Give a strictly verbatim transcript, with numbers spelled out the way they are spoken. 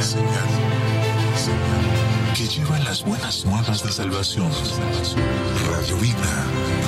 señal que lleva las buenas nuevas de salvación. Radio Vida.